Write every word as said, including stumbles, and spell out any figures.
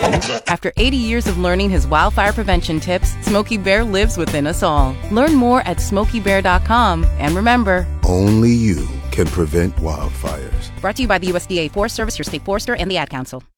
After eighty years of learning his wildfire prevention tips, Smokey Bear lives within us all. Learn more at smokey bear dot com. And remember, only you can prevent wildfires. Brought to you by the U S D A Forest Service, your state forester, and the Ad Council.